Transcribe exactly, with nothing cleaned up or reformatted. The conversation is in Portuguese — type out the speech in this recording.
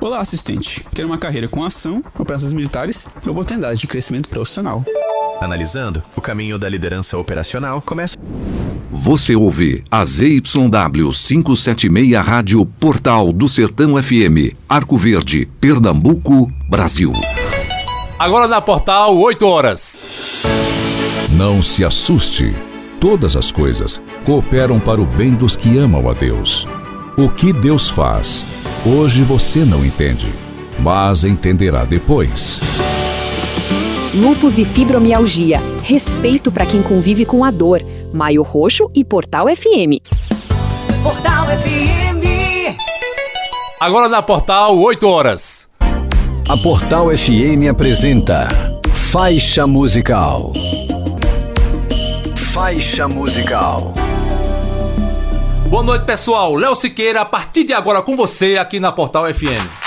Olá, assistente. Quero uma carreira com ação, operações militares e oportunidade de crescimento profissional. Analisando, o caminho da liderança operacional começa... Você ouve a Z Y W quinhentos e setenta e seis Rádio Portal do Sertão F M, Arco Verde, Pernambuco, Brasil. Agora na Portal, oito horas. Não se assuste. Todas as coisas cooperam para o bem dos que amam a Deus. O que Deus faz, hoje você não entende, mas entenderá depois. Lúpus e fibromialgia. Respeito para quem convive com a dor. Maio Roxo e Portal F M. Portal F M. Agora na Portal, oito horas. A Portal F M apresenta Faixa Musical. Faixa Musical. Boa noite, pessoal. Léo Siqueira, a partir de agora com você aqui na Portal F M.